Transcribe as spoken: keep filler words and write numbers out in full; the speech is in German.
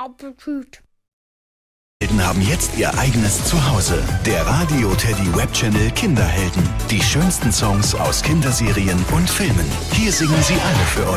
Appetit. Helden haben jetzt ihr eigenes Zuhause. Der Radio Teddy Webchannel Kinderhelden. Die schönsten Songs aus Kinderserien und Filmen. Hier singen sie alle für euch.